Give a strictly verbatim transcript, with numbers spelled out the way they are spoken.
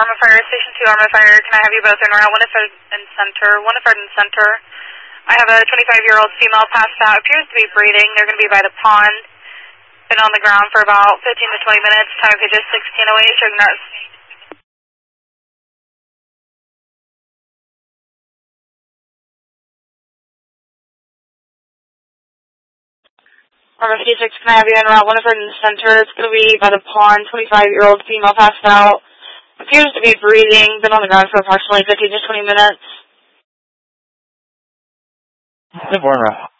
Armor Fire, Station two, Armor Fire. Can I have you both in route? Winifred and Center. Winifred and Center. I have a twenty-five-year-old female passed out. Appears to be breathing. They're going to be by the pond. Been on the ground for about fifteen to twenty minutes. Time of page is sixteen oh eight. Showing nurse. Armor C six, can I have you in route? Winifred in the Center. It's going to be by the pond. twenty-five-year-old female passed out. Appears to be breathing. Been on the ground for approximately fifteen to twenty minutes. Live Warren Route.